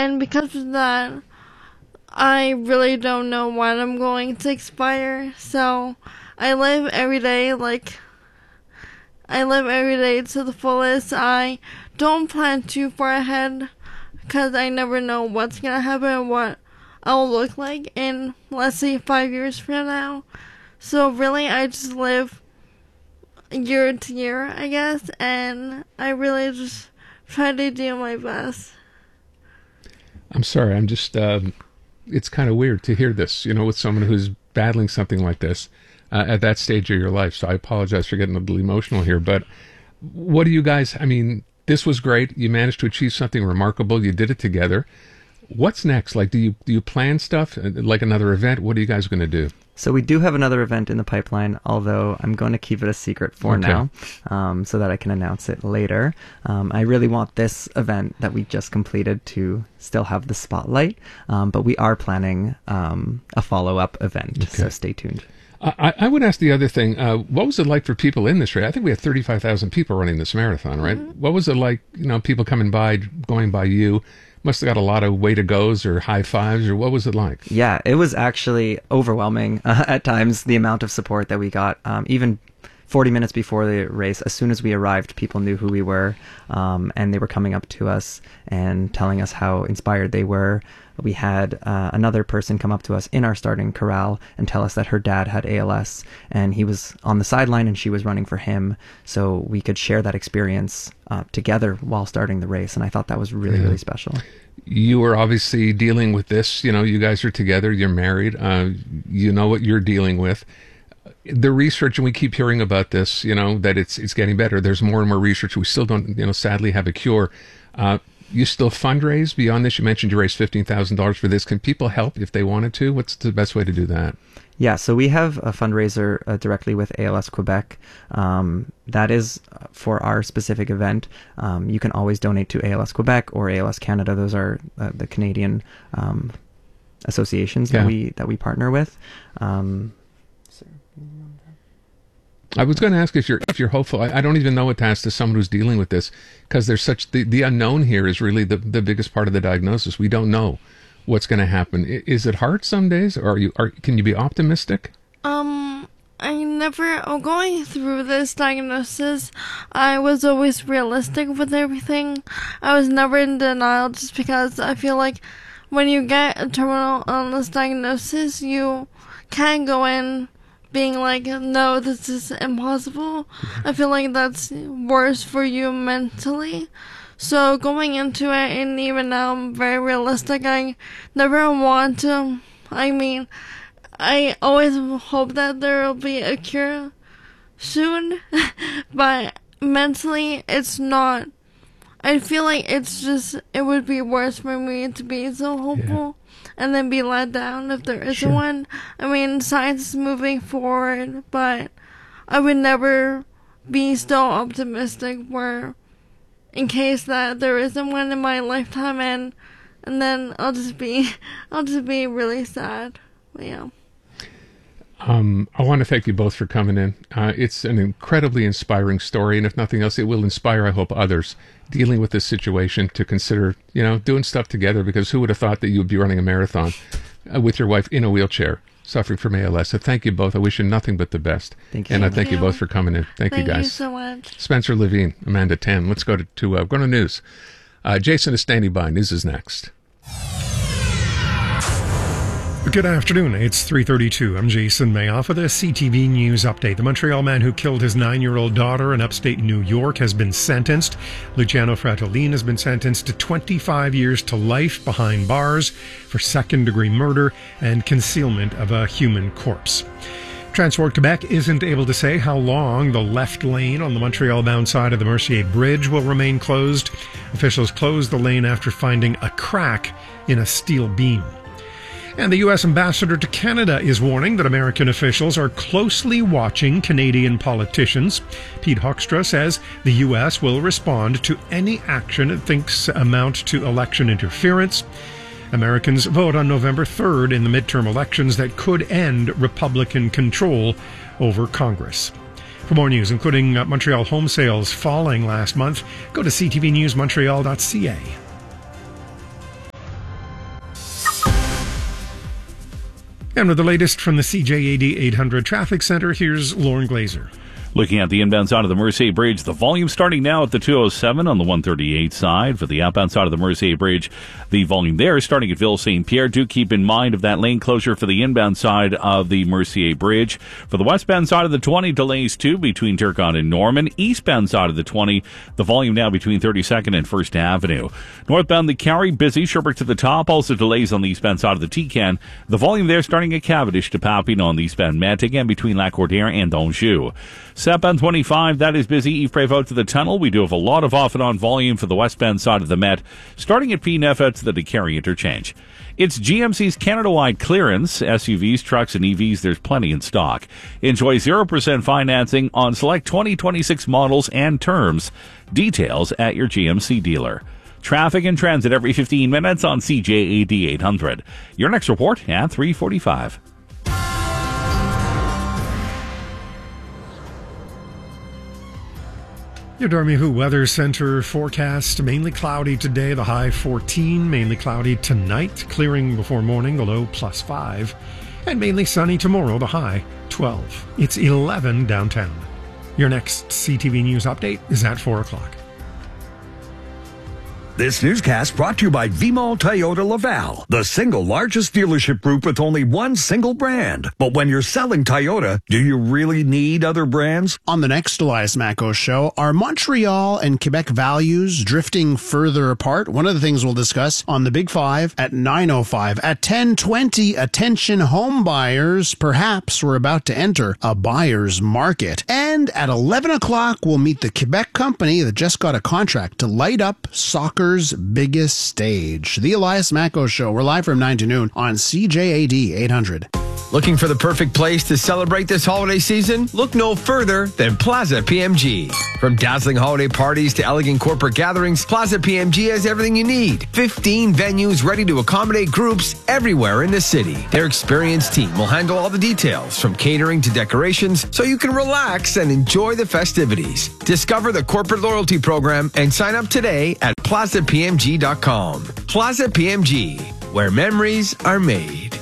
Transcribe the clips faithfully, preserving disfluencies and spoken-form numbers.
And because of that, I really don't know when I'm going to expire. So I live every day like I live every day to the fullest. I don't plan too far ahead because I never know what's going to happen and what I'll look like in, let's say, five years from now. So really, I just live year to year, I guess, and I really just try to do my best. I'm sorry, I'm just, um, it's kind of weird to hear this, you know, with someone who's battling something like this uh, at that stage of your life. So I apologize for getting a little emotional here, but what do you guys, I mean, this was great. You managed to achieve something remarkable. You did it together. What's next? Like, do you do you plan stuff, like another event? What are you guys going to do? So we do have another event in the pipeline, although I'm going to keep it a secret for Okay. now, um, so that I can announce it later. Um, I really want this event that we just completed to still have the spotlight, um, but we are planning um, a follow-up event, Okay. so stay tuned. I, I would ask the other thing, uh, what was it like for people in this race? I think we had thirty-five thousand people running this marathon, right? Mm-hmm. What was it like, you know, people coming by, going by you? Must have got a lot of way to goes or high fives, or what was it like? Yeah, it was actually overwhelming uh, at times, the amount of support that we got. Um, even forty minutes before the race, as soon as we arrived, people knew who we were, um, and they were coming up to us and telling us how inspired they were. We had uh, another person come up to us in our starting corral and tell us that her dad had A L S, and he was on the sideline and she was running for him, so we could share that experience uh, together while starting the race, and I thought that was really, Yeah. really special. You were obviously dealing with this, you know, you guys are together, you're married, uh, you know what you're dealing with. The research, and we keep hearing about this, you know, that it's it's getting better. There's more and more research. We still don't, you know, sadly have a cure. Uh, you still fundraise beyond this? You mentioned you raised fifteen thousand dollars for this. Can people help if they wanted to? What's the best way to do that? Yeah, so we have a fundraiser uh, directly with A L S Quebec. Um, that is for our specific event. Um, you can always donate to A L S Quebec or A L S Canada. Those are uh, the Canadian um, associations Yeah. that we that we partner with. Um, I was going to ask if you're if you're hopeful. I, I don't even know what to ask to someone who's dealing with this, because there's such the, the unknown here is really the, the biggest part of the diagnosis. We don't know what's going to happen. I, is it hard some days, or are you are can you be optimistic? Um, I never, oh, going through this diagnosis, I was always realistic with everything. I was never in denial, just because I feel like when you get a terminal illness diagnosis, you can't go in being like, no, this is impossible. I feel like that's worse for you mentally. So going into it, and even now I'm very realistic. I never want to, I mean, I always hope that there will be a cure soon, but mentally it's not. I feel like it's just, it would be worse for me to be so hopeful. Yeah. And then be let down if there isn't Sure. one. I mean, science is moving forward, but I would never be so optimistic where, in case that there isn't one in my lifetime, and and then I'll just be, I'll just be really sad. But yeah. Um, I want to thank you both for coming in. Uh, it's an incredibly inspiring story, and if nothing else, it will inspire, I hope, others dealing with this situation to consider, you know, doing stuff together, because who would have thought that you would be running a marathon uh, with your wife in a wheelchair, suffering from A L S. So thank you both. I wish you nothing but the best. Thank you. And I so thank much. you both for coming in. Thank, Thank you, guys. you so much. Spencer Levine, Amanda Tan. Let's go to, to uh, go to news. Uh, Jason is standing by. News is next. Good afternoon. It's three thirty-two. I'm Jason Mayoff with a C T V News update. The Montreal man who killed his nine-year-old daughter in upstate New York has been sentenced. Luciano Fratellin has been sentenced to twenty-five years to life behind bars for second-degree murder and concealment of a human corpse. Transport Quebec isn't able to say how long the left lane on the Montreal-bound side of the Mercier Bridge will remain closed. Officials closed the lane after finding a crack in a steel beam. And the U S ambassador to Canada is warning that American officials are closely watching Canadian politicians. Pete Hoekstra says the U S will respond to any action it thinks amount to election interference. Americans vote on November third in the midterm elections that could end Republican control over Congress. For more news, including uh, Montreal home sales falling last month, go to c t v news montreal dot c a. And with the latest from the C J A D eight hundred Traffic Center, here's Lauren Glazer. Looking at the inbound side of the Mercier Bridge, the volume starting now at the two oh seven on the one thirty-eight side. For the outbound side of the Mercier Bridge, the volume there is starting at Ville Saint Pierre. Do keep in mind of that lane closure for the inbound side of the Mercier Bridge. For the westbound side of the twenty, delays too between Turcotte and Norman. Eastbound side of the twenty, the volume now between thirty-second and First Avenue. Northbound the Cary, busy. Sherbrooke to the top. Also delays on the eastbound side of the T-Can. The volume there starting at Cavendish to Papine on the eastbound Met. Again between Lacordaire and Donjou. Southbound twenty-five, that is busy. Yves Prévost to the tunnel. We do have a lot of off and on volume for the westbound side of the Met, starting at P N F out to the DeCary interchange. It's G M C's Canada-wide clearance. S U Vs, trucks, and E Vs, there's plenty in stock. Enjoy zero percent financing on select twenty twenty-six models and terms. Details at your G M C dealer. Traffic and transit every fifteen minutes on C J A D eight hundred. Your next report at three forty-five. Your Dormy Who Weather Center forecast, mainly cloudy today, the high fourteen, mainly cloudy tonight, clearing before morning, the low plus five, and mainly sunny tomorrow, the high twelve. It's eleven downtown. Your next C T V News update is at four o'clock. This newscast brought to you by V-Mall Toyota Laval, the single largest dealership group with only one single brand. But when you're selling Toyota, do you really need other brands? On the next Elias Macko show, are Montreal and Quebec values drifting further apart? One of the things we'll discuss on the Big Five at nine oh five. At ten twenty, attention home buyers, perhaps we're about to enter a buyer's market. And at eleven o'clock, we'll meet the Quebec company that just got a contract to light up soccer's biggest stage. The Elias Macko Show. We're live from nine to noon on C J A D eight hundred. Looking for the perfect place to celebrate this holiday season? Look no further than Plaza P M G. From dazzling holiday parties to elegant corporate gatherings, Plaza P M G has everything you need. fifteen venues ready to accommodate groups everywhere in the city. Their experienced team will handle all the details, from catering to decorations, so you can relax and enjoy the festivities. Discover the corporate loyalty program and sign up today at plaza p m g dot com. Plaza P M G, where memories are made.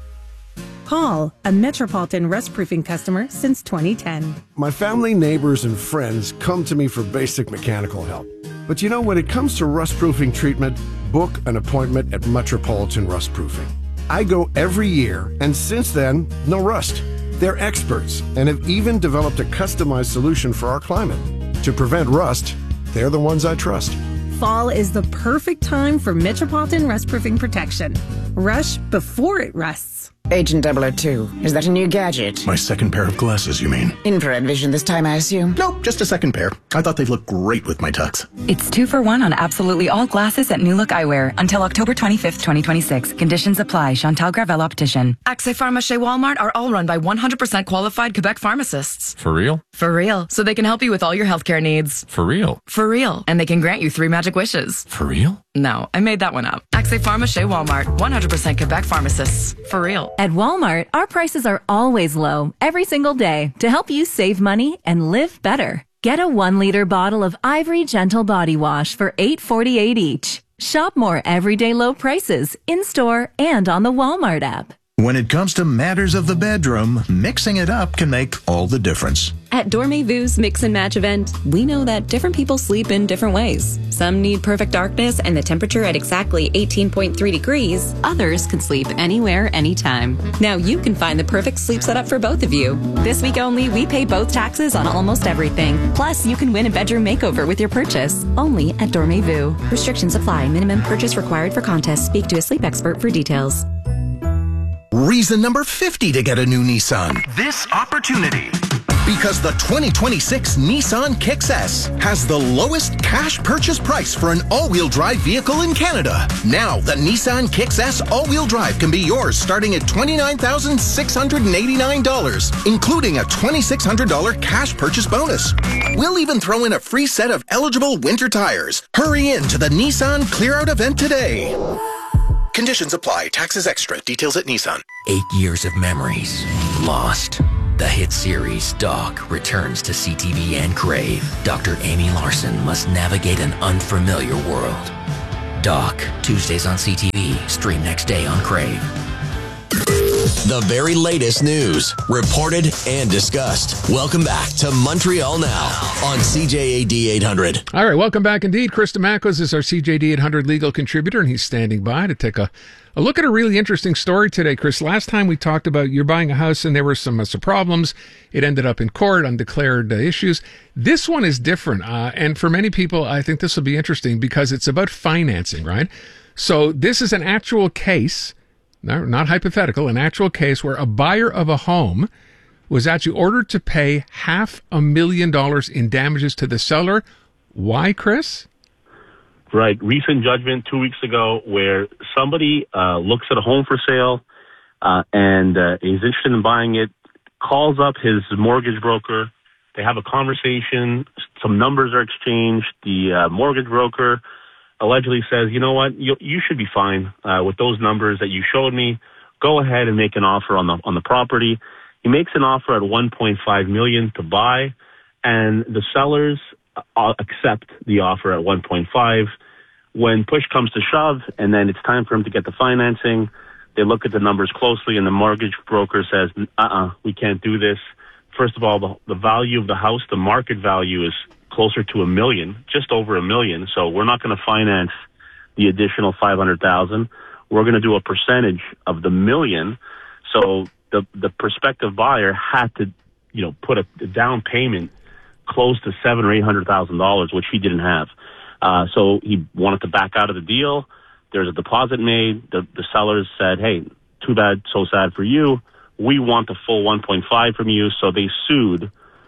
Paul, a Metropolitan Rust Proofing customer since twenty ten. My family, neighbors, and friends come to me for basic mechanical help. But you know, when it comes to rust proofing treatment, book an appointment at Metropolitan Rust Proofing. I go every year, and since then, no rust. They're experts and have even developed a customized solution for our climate. To prevent rust, they're the ones I trust. Fall is the perfect time for Metropolitan Rust Proofing protection. Rush before it rusts. Agent double oh two, is that a new gadget? My second pair of glasses, you mean? Infrared vision this time, I assume? Nope, just a second pair. I thought they'd look great with my tux. It's two for one on absolutely all glasses at New Look Eyewear until October twenty-fifth, twenty twenty-six. Conditions apply. Chantal Gravel Optician. Accès Pharmacie Walmart are all run by one hundred percent qualified Quebec pharmacists. For real? For real. So they can help you with all your healthcare needs. For real? For real. And they can grant you three magic wishes. For real? No, I made that one up. Accès Pharmacie Walmart. one hundred percent Quebec pharmacists. For real. At Walmart, our prices are always low, every single day, to help you save money and live better. Get a one-liter bottle of Ivory Gentle Body Wash for eight forty-eight each. Shop more everyday low prices in-store and on the Walmart app. When it comes to matters of the bedroom, mixing it up can make all the difference. At Dormez-Vu's Mix and Match event, we know that different people sleep in different ways. Some need perfect darkness and the temperature at exactly eighteen point three degrees. Others can sleep anywhere, anytime. Now you can find the perfect sleep setup for both of you. This week only, we pay both taxes on almost everything. Plus, you can win a bedroom makeover with your purchase. Only at Dormez-Vu. Restrictions apply. Minimum purchase required for contest. Speak to a sleep expert for details. Reason number fifty to get a new Nissan. This opportunity. Because the twenty twenty-six Nissan Kicks S has the lowest cash purchase price for an all-wheel drive vehicle in Canada. Now, the Nissan Kicks S all-wheel drive can be yours starting at twenty-nine thousand six hundred eighty-nine dollars, including a two thousand six hundred dollars cash purchase bonus. We'll even throw in a free set of eligible winter tires. Hurry in to the Nissan Clear Out event today. Conditions apply. Taxes extra. Details at Nissan. Eight years of memories lost. The hit series Doc returns to C T V and Crave. Doctor Amy Larson must navigate an unfamiliar world. Doc, Tuesdays on C T V. Stream next day on Crave. The very latest news, reported and discussed. Welcome back to Montreal Now on C J A D eight hundred. All right, welcome back indeed. Chris DeMacos is our C J D eight hundred legal contributor, and he's standing by to take a, a look at a really interesting story today. Chris, last time we talked about you're buying a house and there were some, uh, some problems. It ended up in court, undeclared uh, issues. This one is different, uh, and for many people, I think this will be interesting because it's about financing, right? So this is an actual case. No, not hypothetical, an actual case where a buyer of a home was actually ordered to pay half a million dollars in damages to the seller. Why, Chris? Right. Recent judgment two weeks ago where somebody uh, looks at a home for sale uh, and uh, is interested in buying it, calls up his mortgage broker. They have a conversation. Some numbers are exchanged. The uh, mortgage broker allegedly says, you know what, you, you should be fine uh, with those numbers that you showed me. Go ahead and make an offer on the on the property. He makes an offer at one point five million dollars to buy, and the sellers uh, accept the offer at one point five. When push comes to shove, and then it's time for him to get the financing, they look at the numbers closely, and the mortgage broker says, uh-uh, we can't do this. First of all, the, the value of the house, the market value is closer to a million, just over a million. So we're not going to finance the additional five hundred thousand. We're going to do a percentage of the million. So the the prospective buyer had to, you know, put a, a down payment close to seven or eight hundred thousand dollars, which he didn't have. Uh, so he wanted to back out of the deal. There's a deposit made. The the sellers said, "Hey, too bad, so sad for you. We want the full one point five from you." So they sued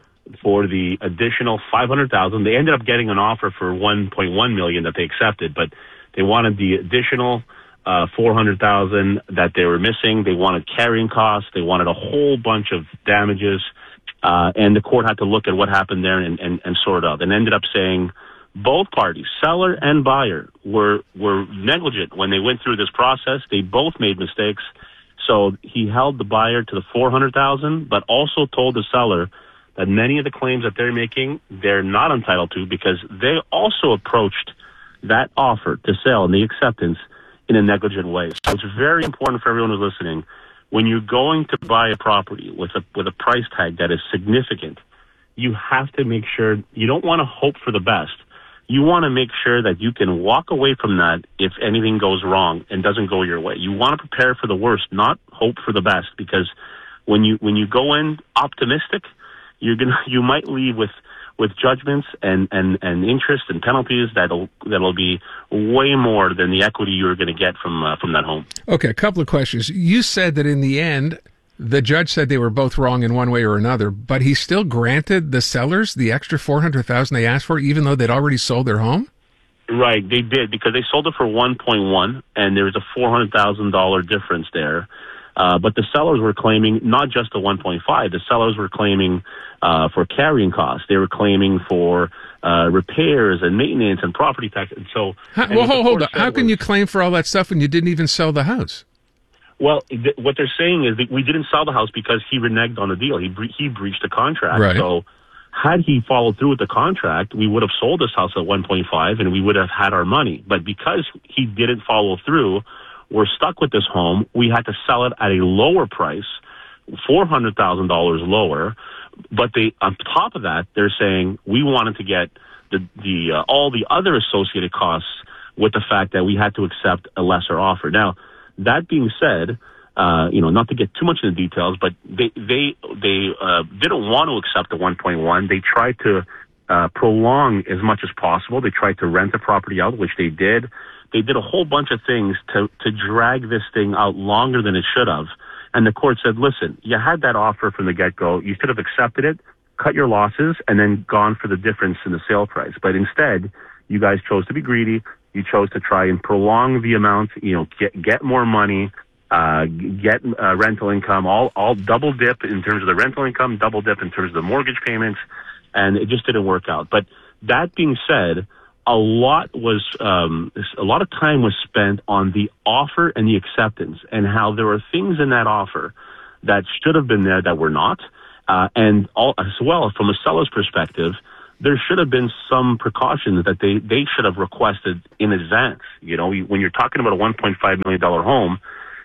for the additional five hundred thousand. They ended up getting an offer for one point one million that they accepted, but they wanted the additional uh, four hundred thousand that they were missing. They wanted carrying costs. They wanted a whole bunch of damages, uh, and the court had to look at what happened there and, and, and sort out. And ended up saying both parties, seller and buyer, were were negligent when they went through this process. They both made mistakes. So he held the buyer to the four hundred thousand, but also told the seller that many of the claims that they're making, they're not entitled to because they also approached that offer to sell and the acceptance in a negligent way. So it's very important for everyone who's listening. When you're going to buy a property with a with a price tag that is significant, you have to make sure you don't want to hope for the best. You want to make sure that you can walk away from that if anything goes wrong and doesn't go your way. You want to prepare for the worst, not hope for the best, because when you when you go in optimistic, You're gonna, you might leave with, with judgments and, and, and interest and penalties that'll that'll be way more than the equity you're going to get from uh, from that home. Okay, a couple of questions. You said that in the end, the judge said they were both wrong in one way or another, but he still granted the sellers the extra four hundred thousand dollars they asked for, even though they'd already sold their home? Right, they did, because they sold it for one point one, and there was a four hundred thousand dollars difference there. Uh, but the sellers were claiming not just the one point five. The sellers were claiming uh, for carrying costs. They were claiming for uh, repairs and maintenance and property tax. And so, how, and well, hold, hold on. How was, can you claim for all that stuff when you didn't even sell the house? Well, th- what they're saying is that we didn't sell the house because he reneged on the deal. He bre- he breached the contract. Right. So, had he followed through with the contract, we would have sold this house at one point five, and we would have had our money. But because he didn't follow through, we're stuck with this home. We had to sell it at a lower price, four hundred thousand dollars lower. But they, on top of that, they're saying we wanted to get the the uh, all the other associated costs with the fact that we had to accept a lesser offer. Now, that being said, uh, you know, not to get too much into the details, but they they they uh, didn't want to accept the one point one. They tried to uh, prolong as much as possible. They tried to rent the property out, which they did. They did a whole bunch of things to, to drag this thing out longer than it should have. And the court said, listen, you had that offer from the get-go. You should have accepted it, cut your losses, and then gone for the difference in the sale price. But instead, you guys chose to be greedy. You chose to try and prolong the amount, you know, get, get more money, uh, get uh, rental income, all, all double dip in terms of the rental income, double dip in terms of the mortgage payments, and it just didn't work out. But that being said, a lot was um, a lot of time was spent on the offer and the acceptance, and how there were things in that offer that should have been there that were not, uh, and all, as well from a seller's perspective, there should have been some precautions that they, they should have requested in advance. You know, when you're talking about a one point five million dollars home,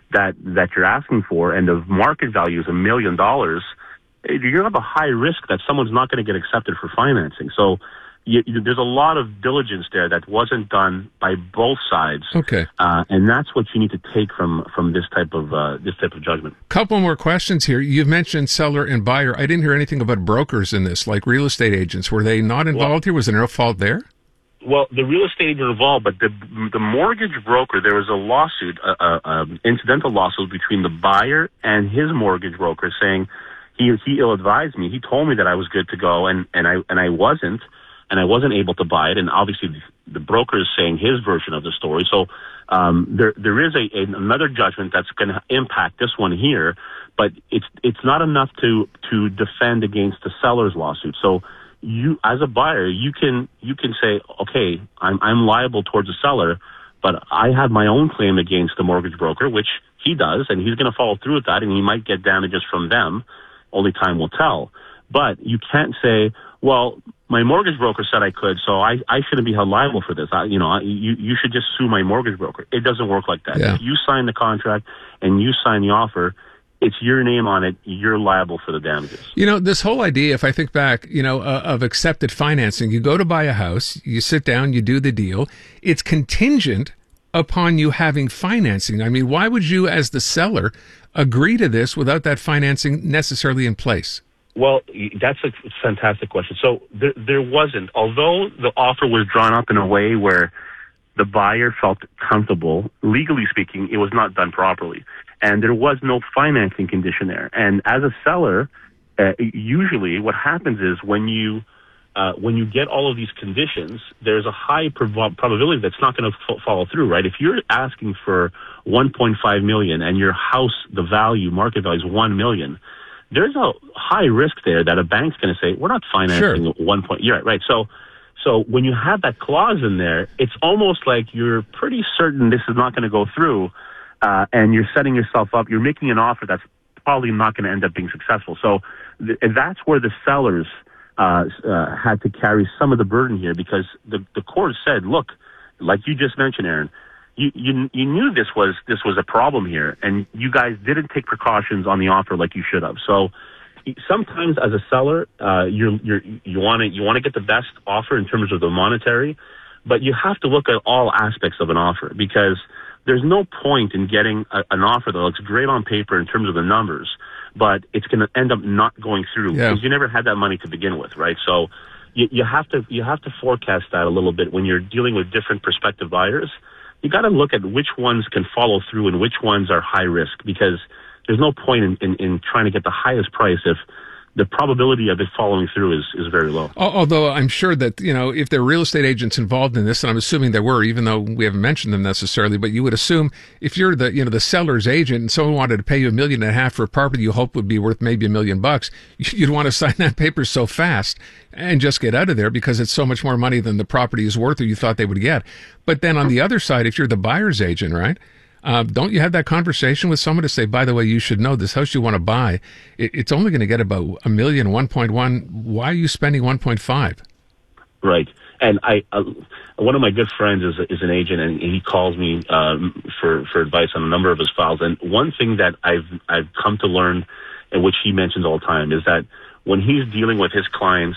that that you're asking for, and the market value is a million dollars, you have a high risk that someone's not going to get accepted for financing. So you, you, there's a lot of diligence there that wasn't done by both sides. Okay. Uh, and that's what you need to take from from this type of uh, this type of judgment. Couple more questions here. You've mentioned seller and buyer. I didn't hear anything about brokers in this, like real estate agents. Were they not involved well, here? Was there no fault there? Well, the real estate agent involved, but the the mortgage broker, there was a lawsuit, a, a, a incidental lawsuit between the buyer and his mortgage broker, saying he he ill-advised me. He told me that I was good to go, and, and I and I wasn't, and I wasn't able to buy it. And obviously, the, the broker is saying his version of the story. So um, there there is a, a another judgment that's going to impact this one here, but it's it's not enough to to defend against the seller's lawsuit. So you, as a buyer, you can you can say, okay, I'm I'm liable towards the seller, but I have my own claim against the mortgage broker, which he does, and he's going to follow through with that, and he might get damages from them. Only time will tell. But you can't say, well, my mortgage broker said I could, so I, I shouldn't be held liable for this. I, you know, I, you you should just sue my mortgage broker. It doesn't work like that. Yeah. If you sign the contract and you sign the offer, it's your name on it. You're liable for the damages. You know, this whole idea, if I think back, you know, uh, of accepted financing, you go to buy a house, you sit down, you do the deal. It's contingent upon you having financing. I mean, why would you, as the seller, agree to this without that financing necessarily in place? Well, that's a fantastic question. So there, there wasn't, although the offer was drawn up in a way where the buyer felt comfortable, legally speaking, it was not done properly. And there was no financing condition there. And as a seller, uh, usually what happens is when you uh, when you get all of these conditions, there's a high prob- probability that's not going to f- follow through, right? If you're asking for one point five million dollars and your house, the value, market value is one million dollars, there's a high risk there that a bank's going to say, we're not financing Sure. one point. You're right, right. So, so when you have that clause in there, it's almost like you're pretty certain this is not going to go through. Uh, and you're setting yourself up, you're making an offer that's probably not going to end up being successful. So th- that's where the sellers uh, uh, had to carry some of the burden here, because the, the court said, look, like you just mentioned, Aaron, you, you you knew this was this was a problem here, and you guys didn't take precautions on the offer like you should have. So sometimes as a seller, uh, you're, you're, you want to you want to get the best offer in terms of the monetary, but you have to look at all aspects of an offer, because there's no point in getting a, an offer that looks great on paper in terms of the numbers, but it's going to end up not going through Yeah. because you never had that money to begin with, right? So you, you have to you have to forecast that a little bit when you're dealing with different prospective buyers. You got to look at which ones can follow through and which ones are high risk, because there's no point in, in, in trying to get the highest price if the probability of it following through is, is very low. Although I'm sure that, you know, if there are real estate agents involved in this, and I'm assuming there were, even though we haven't mentioned them necessarily, but you would assume if you're the, you know, the seller's agent and someone wanted to pay you a million and a half for a property you hope would be worth maybe a million bucks, you'd want to sign that paper so fast and just get out of there because it's so much more money than the property is worth or you thought they would get. But then on the other side, if you're the buyer's agent, right? Uh, don't you have that conversation with someone to say, by the way, you should know this house you want to buy, it, it's only going to get about a million, one point one. Why are you spending one point five? Right. And I, uh, one of my good friends is is an agent, and he calls me um, for for advice on a number of his files. And one thing that I've I've come to learn, and which he mentions all the time, is that when he's dealing with his clients,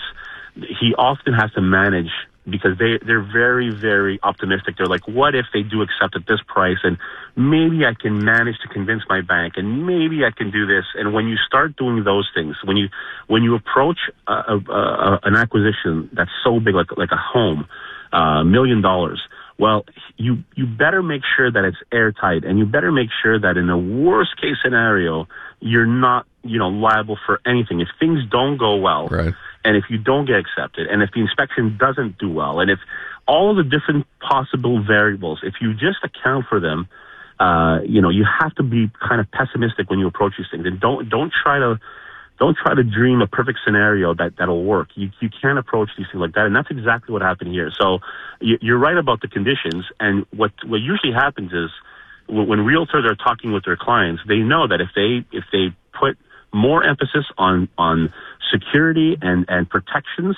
he often has to manage, because they, they're very, very optimistic. They're like, what if they do accept at this price? And maybe I can manage to convince my bank, and maybe I can do this. And when you start doing those things, when you when you approach a, a, a, an acquisition that's so big, like like a home, a uh, million dollars, well, you you better make sure that it's airtight, and you better make sure that in a worst case scenario, you're not, you know, liable for anything. If things don't go well, right. And if you don't get accepted, and if the inspection doesn't do well, and if all the different possible variables, if you just account for them, uh, you know, you have to be kind of pessimistic when you approach these things, and don't don't try to don't try to dream a perfect scenario that that'll work. You you can't approach these things like that, and that's exactly what happened here. So you, you're right about the conditions, and what what usually happens is when realtors are talking with their clients, they know that if they if they put more emphasis on on security and and protections,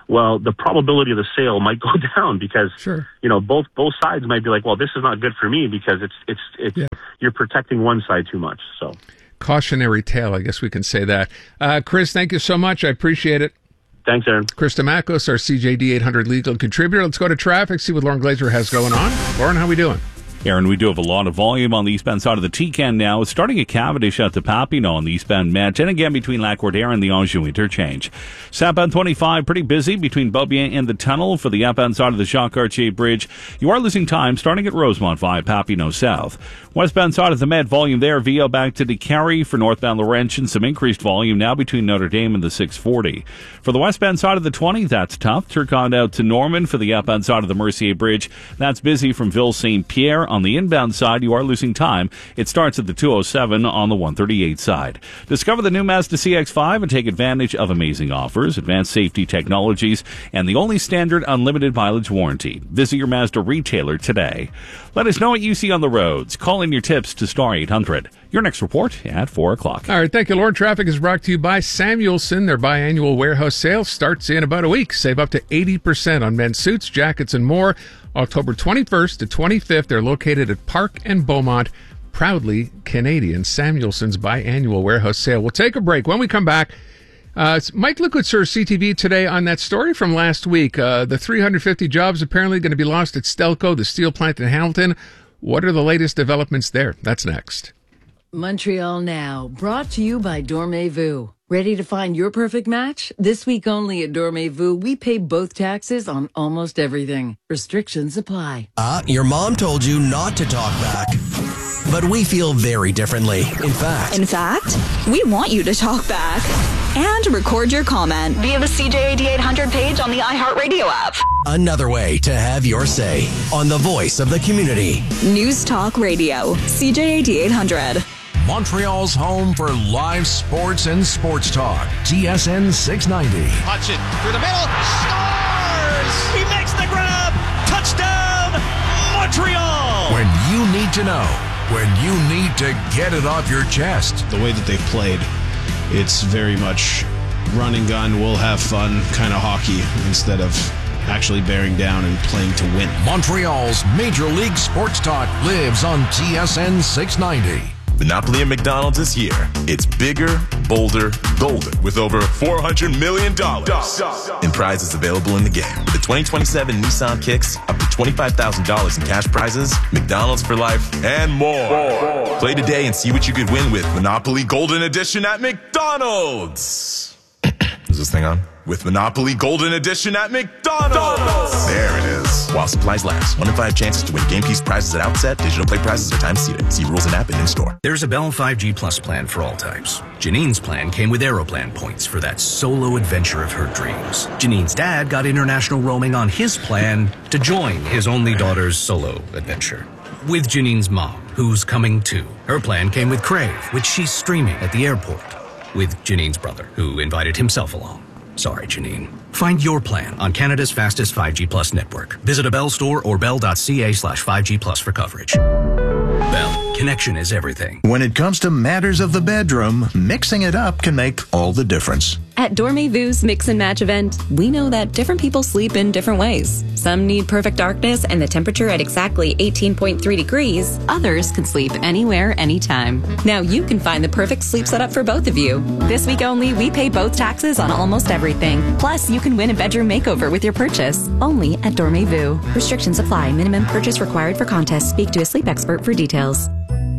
well, the probability of the sale might go down because, sure. you know, both both sides might be like, well, this is not good for me because it's it's it's yeah. you're protecting one side too much. So, cautionary tale, I guess we can say that. Uh, Chris, thank you so much. I appreciate it. Thanks, Aaron. Chris Damakos, our C J D eight hundred legal contributor. Let's go to traffic, see what Lauren Glazer has going on. Lauren, how we doing? Aaron, we do have a lot of volume on the eastbound side of the T C A N now. It's starting at Cavendish out to Papineau on the eastbound Met, and again between Lac-Courtière and the Anjou interchange. Southbound twenty-five, pretty busy between Beaubien and the tunnel for the outbound side of the Jacques-Cartier Bridge. You are losing time starting at Rosemont via Papineau South. Westbound side of the Met, volume there, Via back to DeCarry for northbound Laurentian. Some increased volume now between Notre Dame and the six forty. For the westbound side of the twenty, that's tough. Turcotte out to Norman for the outbound side of the Mercier Bridge. That's busy from Ville-Saint-Pierre. On the inbound side, you are losing time. It starts at the two oh seven on the one thirty-eight side. Discover the new Mazda C X five and take advantage of amazing offers, advanced safety technologies, and the only standard unlimited mileage warranty. Visit your Mazda retailer today. Let us know what you see on the roads. Call in your tips to Star eight hundred. Your next report at four o'clock. All right, thank you, Lauren. Traffic is brought to you by Samuelson. Their biannual warehouse sale starts in about a week. Save up to eighty percent on men's suits, jackets, and more. October twenty-first to twenty-fifth. They're located at Park and Beaumont. Proudly Canadian. Samuelson's biannual warehouse sale. We'll take a break. When we come back, uh, it's Mike Liquitzer, C T V today, on that story from last week. Uh, the three hundred fifty jobs apparently going to be lost at Stelco, the steel plant in Hamilton. What are the latest developments there? That's next. Montreal Now, brought to you by Dormez-vous. Ready to find your perfect match? This week only at Dormez-vous, we pay both taxes on almost everything. Restrictions apply. Ah, uh, your mom told you not to talk back. But we feel very differently. In fact. In fact, we want you to talk back. And record your comment via the C J A D eight hundred page on the iHeartRadio app. Another way to have your say on the voice of the community. News Talk Radio, C J A D eight hundred. Montreal's home for live sports and sports talk. T S N six ninety. Hutchin through the middle. Scores! He makes the grab. Touchdown, Montreal! When you need to know. When you need to get it off your chest. The way that they've played, it's very much run and gun, we'll have fun kind of hockey instead of actually bearing down and playing to win. Montreal's Major League Sports Talk lives on T S N six ninety. Monopoly at McDonald's is here. It's bigger, bolder, golden, with over four hundred million dollars in prizes available in the game. With the twenty twenty-seven Nissan Kicks, up to twenty-five thousand dollars in cash prizes, McDonald's for life, and more. Play today and see what you could win with Monopoly Golden Edition at McDonald's. Is this thing on? With Monopoly Golden Edition at McDonald's. There it is. While supplies last. One in five chances to win game piece prizes at outset. Digital play prizes are time seated. See rules and app and in store. There's a Bell five G Plus plan for all types. Janine's plan came with Aeroplan points for that solo adventure of her dreams. Janine's dad got international roaming on his plan to join his only daughter's solo adventure. With Janine's mom, who's coming too. Her plan came with Crave, which she's streaming at the airport. With Janine's brother, who invited himself along. Sorry, Janine. Find your plan on Canada's fastest five G Plus network. Visit a Bell store or bell.ca slash 5G Plus for coverage. Bell, connection is everything. When it comes to matters of the bedroom, mixing it up can make all the difference. At Dormez-vous's Mix and Match event, we know that different people sleep in different ways. Some need perfect darkness and the temperature at exactly eighteen point three degrees. Others can sleep anywhere, anytime. Now you can find the perfect sleep setup for both of you. This week only, we pay both taxes on almost everything. Plus, you can win a bedroom makeover with your purchase. Only at Dormez-vous. Restrictions apply. Minimum purchase required for contest. Speak to a sleep expert for details.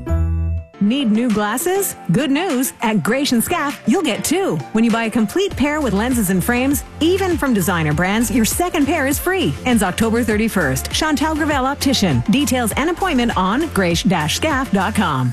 Need new glasses? Good news. At Graish and Scaff, you'll get two. When you buy a complete pair with lenses and frames, even from designer brands, your second pair is free. Ends October thirty-first. Chantal Gravel Optician. Details and appointment on graish dash scaff dot com.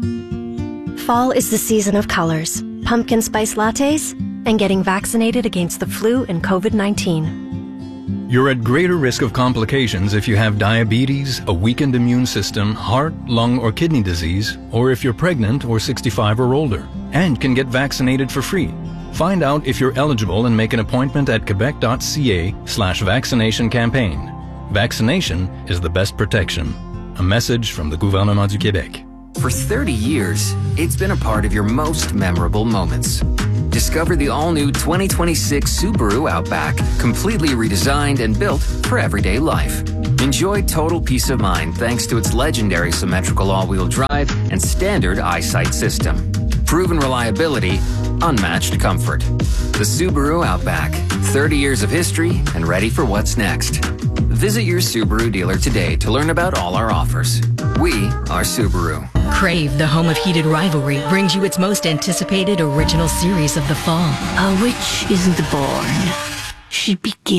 Fall is the season of colors, pumpkin spice lattes, and getting vaccinated against the flu and covid nineteen. You're at greater risk of complications if you have diabetes, a weakened immune system, heart, lung, or kidney disease, or if you're pregnant or sixty-five or older, and can get vaccinated for free. Find out if you're eligible and make an appointment at quebec.ca slash vaccination campaign. Vaccination is the best protection. A message from the Gouvernement du Québec. For thirty years, it's been a part of your most memorable moments. Discover the all-new twenty twenty-six Subaru Outback, completely redesigned and built for everyday life. Enjoy total peace of mind thanks to its legendary symmetrical all-wheel drive and standard eyesight system. Proven reliability, unmatched comfort. The Subaru Outback, thirty years of history and ready for what's next. Visit your Subaru dealer today to learn about all our offers. We are Subaru. Crave, the home of heated rivalry, brings you its most anticipated original series of the fall. A witch isn't born. She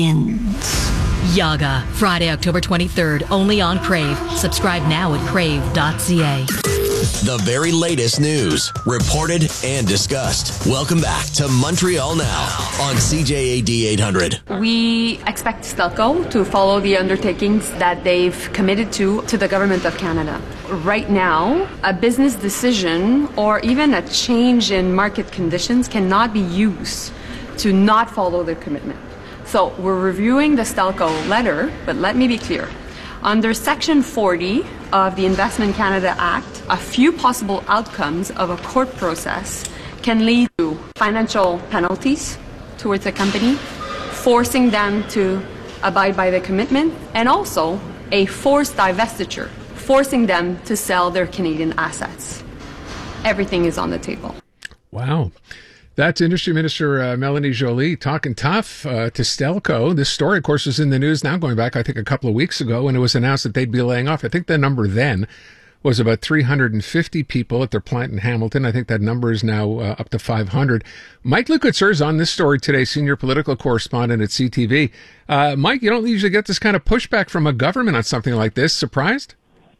begins. Yaga, Friday, October twenty-third, only on Crave. Subscribe now at crave dot c a. The very latest news, reported and discussed. Welcome back to Montreal Now on C J A D eight hundred. We expect Stelco to follow the undertakings that they've committed to to the government of Canada. Right now, a business decision or even a change in market conditions cannot be used to not follow their commitment. So we're reviewing the Stelco letter, but let me be clear. Under Section forty of the Investment Canada Act, a few possible outcomes of a court process can lead to financial penalties towards a company, forcing them to abide by the commitment, and also a forced divestiture, forcing them to sell their Canadian assets. Everything is on the table. Wow. That's Industry Minister uh, Melanie Joly talking tough uh, to Stelco. This story, of course, is in the news now, going back, I think, a couple of weeks ago, when it was announced that they'd be laying off. I think the number then was about three hundred fifty people at their plant in Hamilton. I think that number is now uh, up to five hundred. Mike Lukatzer is on this story today, senior political correspondent at C T V. Uh, Mike, you don't usually get this kind of pushback from a government on something like this. Surprised?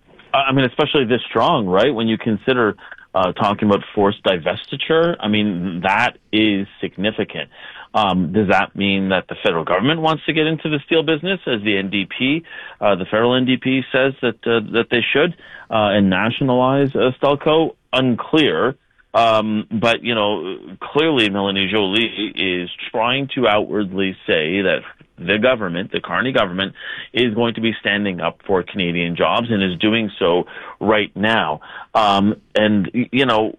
I mean, especially this strong, right? When you consider uh, talking about forced divestiture, I mean, that is significant. Um, does that mean that the federal government wants to get into the steel business, as the N D P, uh, the federal N D P says that uh, that they should, uh, and nationalize uh, Stelco? Unclear. Um, but, you know, clearly Melanie Joly is trying to outwardly say that the government, the Carney government, is going to be standing up for Canadian jobs and is doing so right now. Um, and, you know,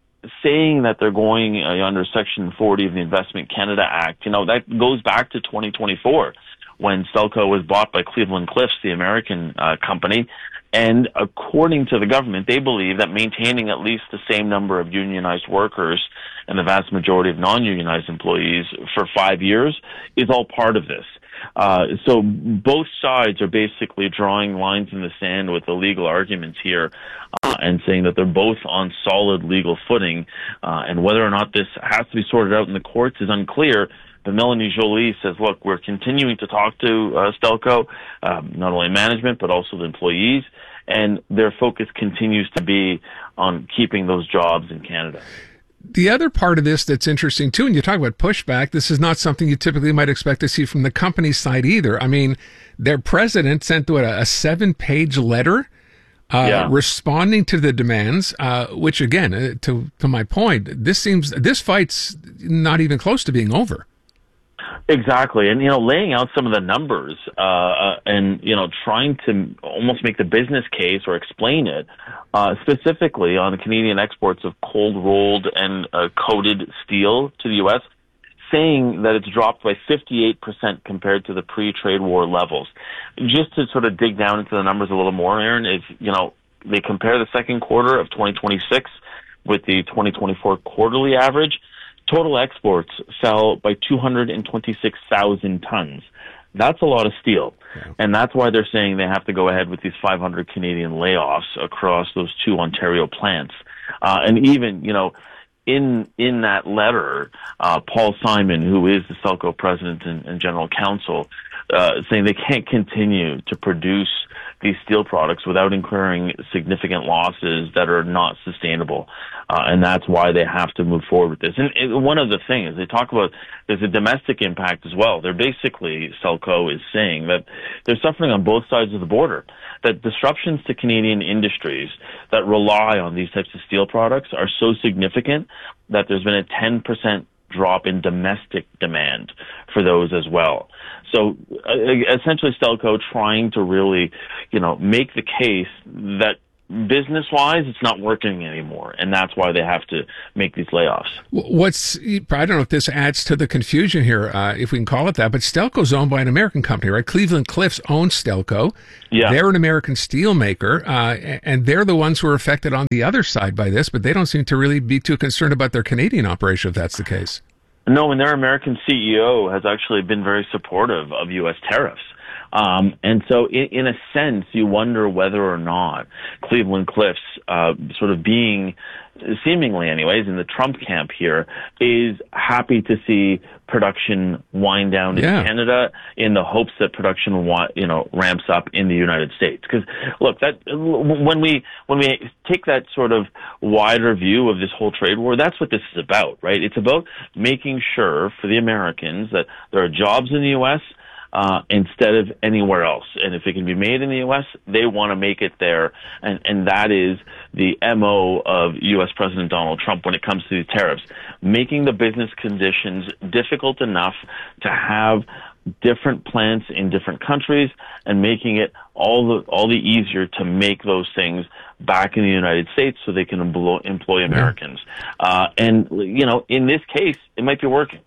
saying that they're going uh, under Section forty of the Investment Canada Act, you know, that goes back to twenty twenty-four when Stelco was bought by Cleveland Cliffs, the American uh, company. And according to the government, they believe that maintaining at least the same number of unionized workers and the vast majority of non-unionized employees for five years is all part of this. Uh, so both sides are basically drawing lines in the sand with the legal arguments here uh, and saying that they're both on solid legal footing. Uh, and whether or not this has to be sorted out in the courts is unclear. But Melanie Joly says, look, we're continuing to talk to uh, Stelco, um, not only management, but also the employees. And their focus continues to be on keeping those jobs in Canada. The other part of this that's interesting, too, and you talk about pushback, this is not something you typically might expect to see from the company side either. I mean, their president sent what, a, a seven-page letter uh, yeah. responding to the demands, uh, which, again, uh, to to my point, this seems this fight's not even close to being over. Exactly. And, you know, laying out some of the numbers uh, and, you know, trying to almost make the business case or explain it, uh, specifically on the Canadian exports of cold-rolled and uh, coated steel to the U S, saying that it's dropped by fifty-eight percent compared to the pre-trade war levels. Just to sort of dig down into the numbers a little more, Aaron, is, you know, they compare the second quarter of twenty twenty-six with the twenty twenty-four quarterly average. Total exports fell by two hundred twenty-six thousand tons. That's a lot of steel. Yeah. And that's why they're saying they have to go ahead with these five hundred Canadian layoffs across those two Ontario plants. Uh, and even, you know, in in that letter, uh, Paul Simon, who is the Stelco president and, and general counsel, uh, saying they can't continue to produce these steel products without incurring significant losses that are not sustainable. Uh, and that's why they have to move forward with this. And, and one of the things they talk about, there's a domestic impact as well. They're basically, Stelco is saying that they're suffering on both sides of the border, that disruptions to Canadian industries that rely on these types of steel products are so significant that there's been a ten percent drop in domestic demand for those as well. So uh, essentially Stelco trying to really, you know, make the case that business-wise, it's not working anymore, and that's why they have to make these layoffs. What's I don't know if this adds to the confusion here, uh, if we can call it that, but Stelco's owned by an American company, right? Cleveland Cliffs owns Stelco. Yeah. They're an American steel maker, uh, and they're the ones who are affected on the other side by this, but they don't seem to really be too concerned about their Canadian operation, if that's the case. No, and their American C E O has actually been very supportive of U S tariffs. Um, and so in, in a sense, you wonder whether or not Cleveland Cliffs, uh, sort of being, seemingly anyways, in the Trump camp here, is happy to see production wind down Yeah. in Canada in the hopes that production, wa- you know, ramps up in the United States. Because look, that when we when we take that sort of wider view of this whole trade war, that's what this is about, right? It's about making sure for the Americans that there are jobs in the U S Uh, instead of anywhere else. And if it can be made in the U S, they want to make it there. And, and that is the M O of U S President Donald Trump when it comes to these tariffs, making the business conditions difficult enough to have different plants in different countries and making it all the, all the easier to make those things back in the United States so they can employ, employ Americans. Uh, and, you know, in this case, it might be working.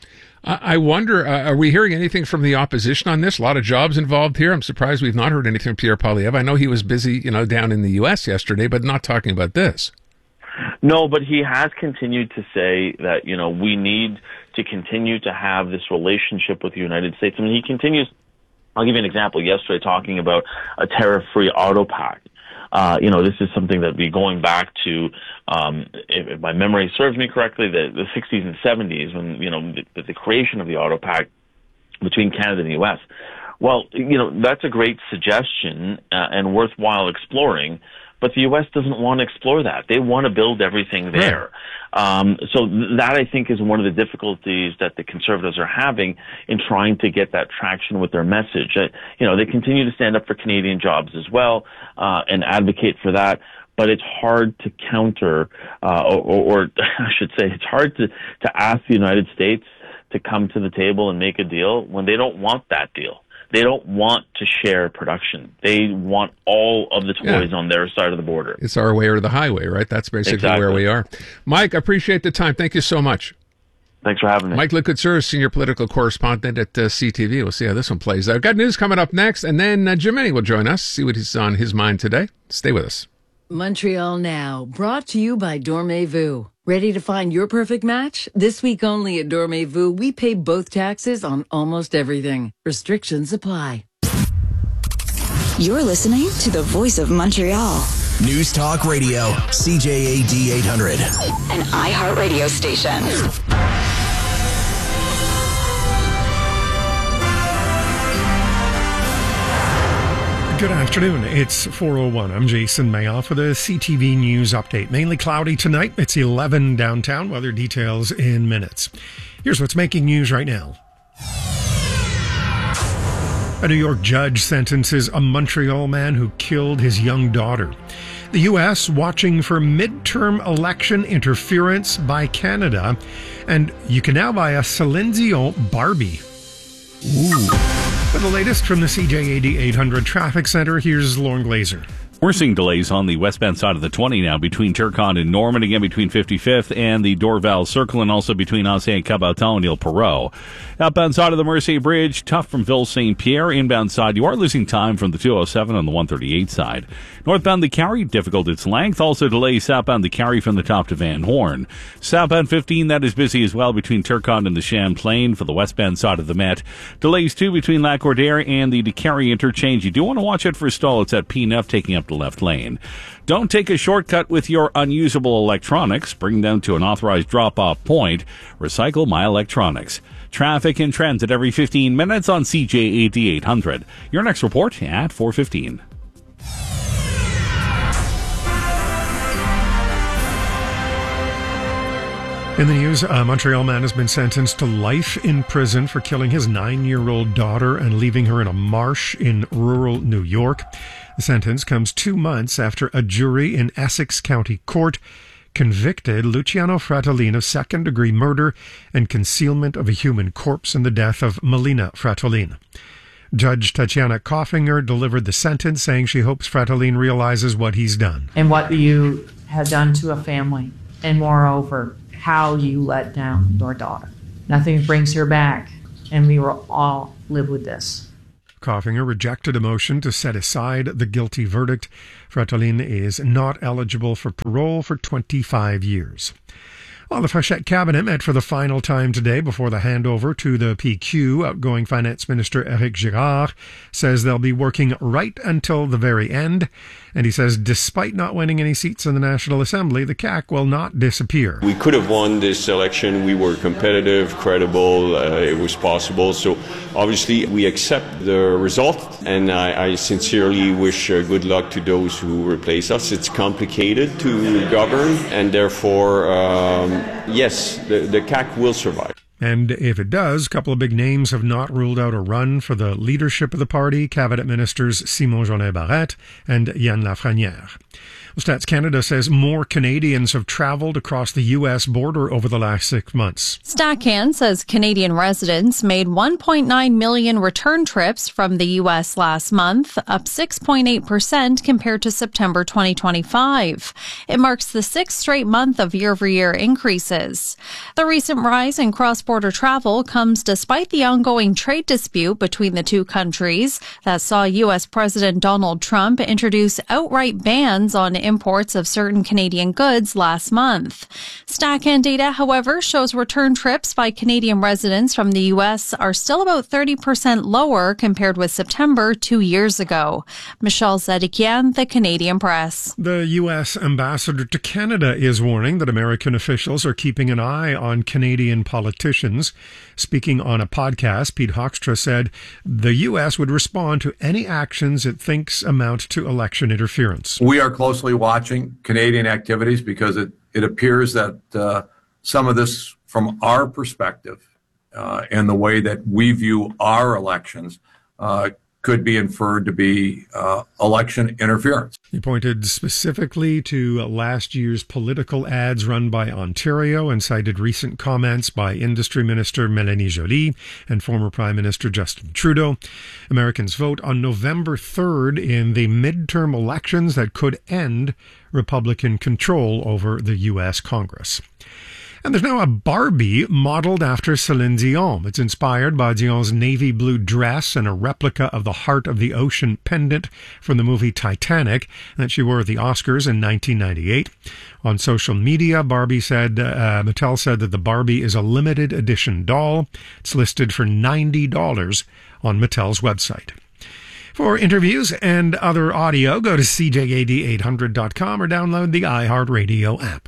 I wonder, uh, are we hearing anything from the opposition on this? A lot of jobs involved here. I'm surprised we've not heard anything from Pierre Poilievre. I know he was busy, you know, down in the U S yesterday, but not talking about this. No, but he has continued to say that, you know, we need to continue to have this relationship with the United States. I mean, he continues, I'll give you an example, yesterday talking about a tariff-free auto pact. Uh, you know, this is something that we going back to, um, if, if my memory serves me correctly, the, the sixties and seventies when, you know, the, the creation of the auto pact between Canada and the U S. Well, you know, that's a great suggestion uh, and worthwhile exploring, but the U S doesn't want to explore that. They want to build everything there. Um, so that, I think, is one of the difficulties that the Conservatives are having in trying to get that traction with their message. Uh, you know, they continue to stand up for Canadian jobs as well uh, and advocate for that, but it's hard to counter, uh, or, or I should say, it's hard to, to ask the United States to come to the table and make a deal when they don't want that deal. They don't want to share production. They want all of the toys yeah. on their side of the border. It's our way or the highway, right? That's basically exactly. where we are. Mike, I appreciate the time. Thank you so much. Thanks for having me. Mike Licoutzeur, senior political correspondent at uh, C T V. We'll see how this one plays out. Got news coming up next, and then uh, Jimmy will join us, see what is on his mind today. Stay with us. Montreal Now, brought to you by Dormez-vous. Ready to find your perfect match? This week only at Dormez-vous, we pay both taxes on almost everything. Restrictions apply. You're listening to the voice of Montreal. News Talk Radio, C J A D eight hundred. An iHeart radio station. Good afternoon. It's four oh one. I'm Jason Mayoff with a C T V News update. Mainly cloudy tonight. It's eleven downtown. Weather details in minutes. Here's what's making news right now. A New York judge sentences a Montreal man who killed his young daughter. The U S watching for midterm election interference by Canada. And you can now buy a Celine Dion Barbie. Ooh. For the latest from the C J A D eight hundred Traffic Center, here's Lauren Glazer. We're seeing delays on the westbound side of the twenty now between Turcotte and Norman, again between fifty-fifth and the Dorval Circle, and also between Ancien and Caboton and Ile Perrot. Outbound side of the Mercier Bridge, tough from Ville Saint Pierre. Inbound side, you are losing time from the two oh seven on the one thirty-eight side. Northbound the Carry, difficult its length. Also delays southbound the Carry from the top to Van Horn. Southbound fifteen, that is busy as well between Turcotte and the Champlain for the westbound side of the Met. Delays too between Lacordaire and the Carry interchange. You do want to watch it for a stall. It's at P N F taking up the left lane. Don't take a shortcut with your unusable electronics. Bring them to an authorized drop-off point. Recycle My Electronics. Traffic and transit every fifteen minutes on C J A D eight hundred. Your next report at four fifteen. In the news, a Montreal man has been sentenced to life in prison for killing his nine-year-old daughter and leaving her in a marsh in rural New York. The sentence comes two months after a jury in Essex County Court convicted Luciano Fratellin of second-degree murder and concealment of a human corpse in the death of Melina Fratellin. Judge Tatiana Koffinger delivered the sentence, saying she hopes Fratellin realizes what he's done. And what you have done to a family, and moreover, how you let down your daughter. Nothing brings her back, and we will all live with this. Koffinger rejected a motion to set aside the guilty verdict. Fratellin is not eligible for parole for twenty-five years. Well, the Frechette cabinet met for the final time today before the handover to the P Q. Outgoing Finance Minister Éric Girard says they'll be working right until the very end. And he says despite not winning any seats in the National Assembly, the C A Q will not disappear. We could have won this election. We were competitive, credible. Uh, it was possible. So obviously we accept the result. And I, I sincerely wish uh, good luck to those who replace us. It's complicated to govern. And therefore, um, yes, the, the C A Q will survive. And if it does, a couple of big names have not ruled out a run for the leadership of the party, Cabinet Ministers Simon Jolin Barrette and Yann Lafrenière. Stats Canada says more Canadians have traveled across the U S border over the last six months. StatCan says Canadian residents made one point nine million return trips from the U S last month, up six point eight percent compared to September twenty twenty-five. It marks the sixth straight month of year-over-year increases. The recent rise in cross-border travel comes despite the ongoing trade dispute between the two countries that saw U S President Donald Trump introduce outright bans on imports of certain Canadian goods last month. StatCan data, however, shows return trips by Canadian residents from the U S are still about thirty percent lower compared with September two years ago. Michelle Zedekian, The Canadian Press. The U S ambassador to Canada is warning that American officials are keeping an eye on Canadian politicians. Speaking on a podcast, Pete Hoekstra said the U S would respond to any actions it thinks amount to election interference. We are closely watching Canadian activities because it, it appears that uh, some of this, from our perspective uh, and the way that we view our elections, uh, could be inferred to be uh, election interference. He pointed specifically to last year's political ads run by Ontario and cited recent comments by Industry Minister Mélanie Joly and former Prime Minister Justin Trudeau. Americans vote on November third in the midterm elections that could end Republican control over the U S Congress. And there's now a Barbie modeled after Celine Dion. It's inspired by Dion's navy blue dress and a replica of the Heart of the Ocean pendant from the movie Titanic that she wore at the Oscars in nineteen ninety-eight. On social media, Barbie said, uh, Mattel said that the Barbie is a limited edition doll. It's listed for ninety dollars on Mattel's website. For interviews and other audio, go to C J A D eight hundred dot com or download the iHeartRadio app.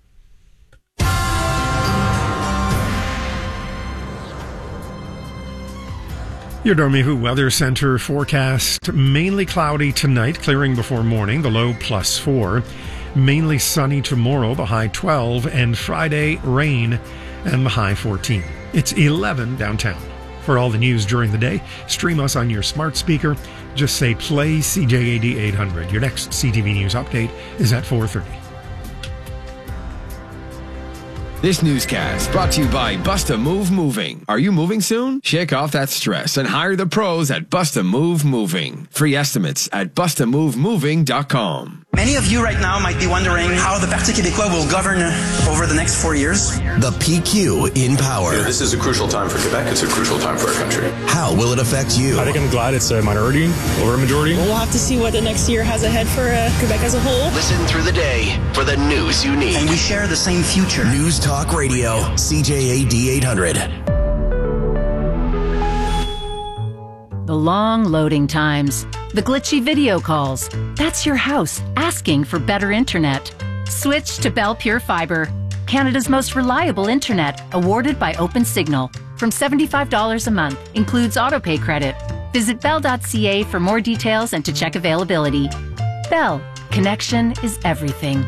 Your Dormez-vous Weather Center forecast: mainly cloudy tonight, clearing before morning, the low plus four. Mainly sunny tomorrow, the high twelve, and Friday rain and the high fourteen. It's eleven downtown. For all the news during the day, stream us on your smart speaker. Just say play C J A D eight hundred. Your next C T V News update is at four thirty. This newscast brought to you by Bust a Move Moving. Are you moving soon? Shake off that stress and hire the pros at Bust a Move Moving. Free estimates at bust a move moving dot com. Many of you right now might be wondering how the Parti Québécois will govern over the next four years. The P Q in power. Yeah, this is a crucial time for Quebec. It's a crucial time for our country. How will it affect you? I think I'm glad it's a minority over a majority. We'll have to see what the next year has ahead for uh, Quebec as a whole. Listen through the day for the news you need. And we share the same future. News Talk Radio, C J A D eight hundred. The long loading times, the glitchy video calls. That's your house asking for better internet. Switch to Bell Pure Fiber, Canada's most reliable internet, awarded by OpenSignal. From seventy-five dollars a month, includes autopay credit. Visit bell dot c a for more details and to check availability. Bell, connection is everything.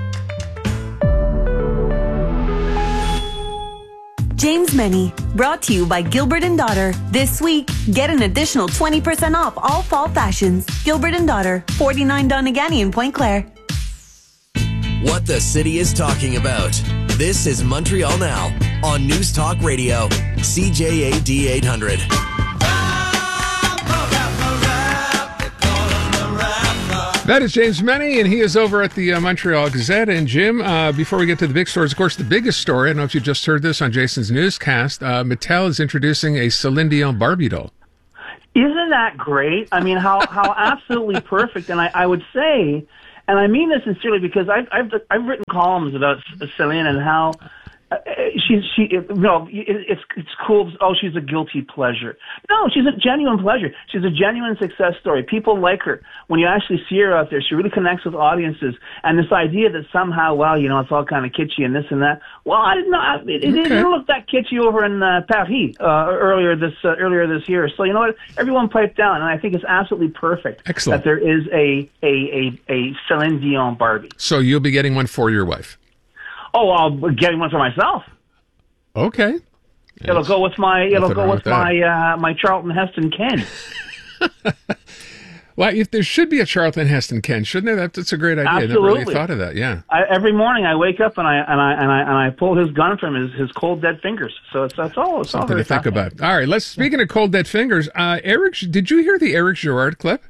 James Many, brought to you by Gilbert and Daughter. This week, get an additional twenty percent off all fall fashions. Gilbert and Daughter, forty-nine Donegal in Pointe Claire. What the city is talking about. This is Montreal Now on News Talk Radio, C J A D eight hundred. That is James Meny, and he is over at the uh, Montreal Gazette. And Jim, uh, before we get to the big stories, of course, the biggest story, I don't know if you just heard this on Jason's newscast, uh, Mattel is introducing a Celine Dion Barbie doll. Isn't that great? I mean, how, how absolutely perfect. And I, I would say, and I mean this sincerely, because I've, I've, I've written columns about Celine and how uh, she's, she, no, it, it's, it's cool. Oh, she's a guilty pleasure. No, she's a genuine pleasure. She's a genuine success story. People like her. When you actually see her out there, she really connects with audiences. And this idea that somehow, well, you know, it's all kind of kitschy and this and that. Well, I didn't know. It, it okay. didn't look that kitschy over in uh, Paris uh, earlier this uh, earlier this year. So you know what? Everyone piped down, and I think it's absolutely perfect Excellent. that there is a a a, a Celine Dion Barbie. So you'll be getting one for your wife. Oh, I'll be getting one for myself. Okay. It'll Yes. go with my. It'll Nothing go wrong with with my uh, my Charlton Heston Ken. Well, if there should be a Charlton Heston Ken, shouldn't there? That, that's a great idea. Absolutely. I never really thought of that. Yeah. I, every morning I wake up and I and I and I and I pull his gun from his, his cold dead fingers. So it's that's all. It's all Something very to think fascinating. about. All right. Let's. Speaking of cold dead fingers, uh, Eric, did you hear the Eric Girard clip?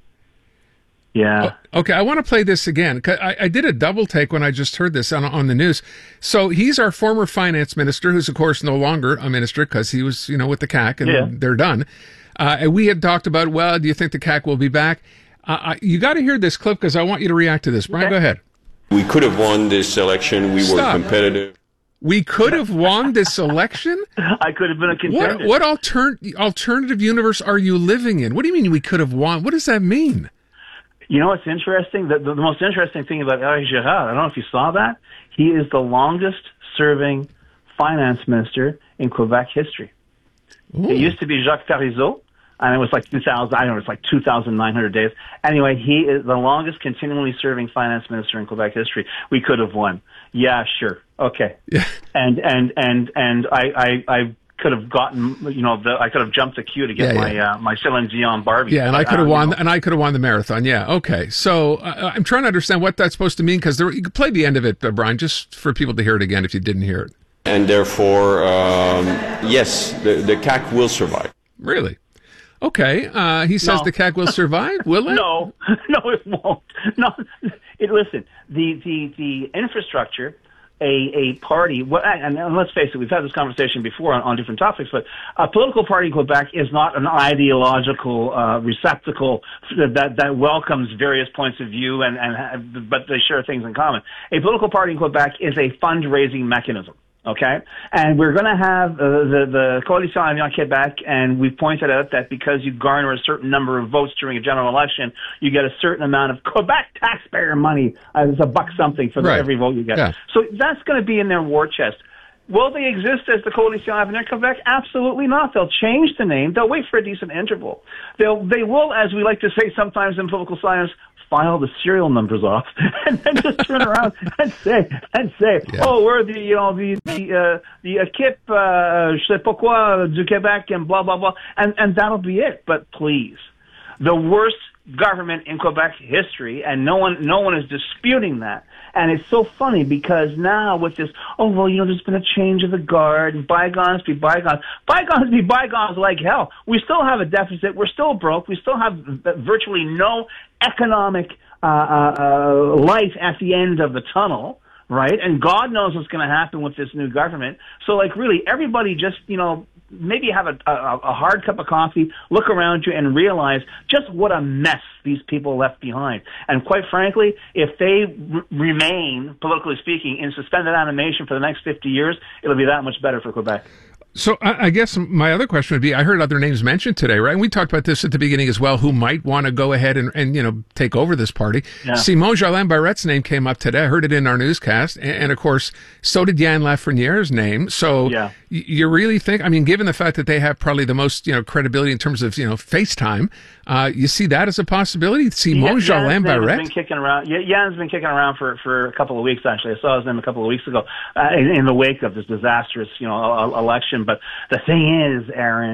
Yeah. Oh, okay, I want to play this again. 'Cause I, I did a double take when I just heard this on, on the news. So he's our former finance minister, who's of course no longer a minister because he was, you know, with the C A C and Yeah. they're done. Uh, and we had talked about, well, do you think the C A C will be back? Uh, I, you got to hear this clip because I want you to react to this. Brian, go ahead. We could have won this election. We Stop. were competitive. We could have won this election? I could have been a contender. What, what altern- alternative universe are you living in? What do you mean we could have won? What does that mean? You know what's interesting? The, the, the most interesting thing about Eric Girard, I don't know if you saw that, he is the longest serving finance minister in Quebec history. Ooh. It used to be Jacques Parizeau, and it was like two thousand, I don't know, it's like two thousand nine hundred days. Anyway, he is the longest continually serving finance minister in Quebec history. We could have won. Yeah, sure. Okay. Yeah. And, and, and, and I, I, I could have gotten, you know, the, I could have jumped the queue to get Yeah, my, yeah. uh, my Celine Dion Barbie. Yeah, and I could have Um, won, you know. and I could have won the marathon. Yeah, okay. So uh, I'm trying to understand what that's supposed to mean because you could play the end of it, uh, Brian, just for people to hear it again if you didn't hear it. And therefore, um, yes, the, the C A C will survive. Really? Okay. Uh, he says No. the C A C will survive. Will it? No, no, it won't. No, it, listen, the, the, the infrastructure, a, a party, what, and, and let's face it, we've had this conversation before on, on different topics, but a political party in Quebec is not an ideological uh, receptacle that, that welcomes various points of view, and, and but they share things in common. A political party in Quebec is a fundraising mechanism. Okay, and we're going to have uh, the the Coalition Avenir Québec, and we've pointed out that because you garner a certain number of votes during a general election, you get a certain amount of Quebec taxpayer money. Uh, it's a buck something for the, Right. every vote you get. Yeah. So that's going to be in their war chest. Will they exist as the Coalition Avenir Québec? Absolutely not. They'll change the name. They'll wait for a decent interval. They'll they will, as we like to say sometimes in political science, file the serial numbers off and then just turn around and say and say, Yeah. oh, we're the you know the the uh, the équipe uh, je sais pas quoi du Québec and blah blah blah, and and that'll be it. But please, the worst government in Quebec history, and no one no one is disputing that. And it's so funny because now with this, oh, well, you know, there's been a change of the guard, and bygones be bygones. Bygones be bygones like hell. We still have a deficit. We're still broke. We still have virtually no economic uh, uh, uh, light at the end of the tunnel, right? And God knows what's going to happen with this new government. So, like, really, everybody just, you know, maybe have a, a, a hard cup of coffee, look around you, and realize just what a mess these people left behind. And quite frankly, if they r- remain, politically speaking, in suspended animation for the next fifty years, it'll be that much better for Quebec. So I, I guess my other question would be, I heard other names mentioned today, right? And we talked about this at the beginning as well, who might want to go ahead and, and you know, take over this party. Yeah. Simon Jolin Barrette's name came up today. I heard it in our newscast. And, and of course, so did Yann Lafreniere's name. So Yeah. y- you really think, I mean, given the fact that they have probably the most, you know, credibility in terms of, you know, FaceTime, uh, you see that as a possibility? Simon Yann's Jolin name has Barrette? been kicking around. Yeah, Yann's been kicking around for, for a couple of weeks, actually. I saw his name a couple of weeks ago uh, in, in the wake of this disastrous, you know, election. But the thing is, Aaron,